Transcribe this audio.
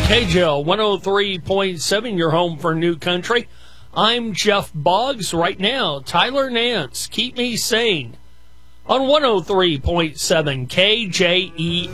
KJL 103.7, your home for New Country. I'm Jeff Boggs. Right now, Tyler Nance, Keep Me Sane on 103.7 KJEL.